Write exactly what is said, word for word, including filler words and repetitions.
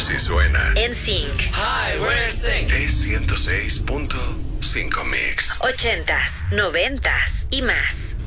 Si suena. N Sync. Hi, we're N Sync. Es ciento seis punto cinco Mix. Ochentas, noventas y más.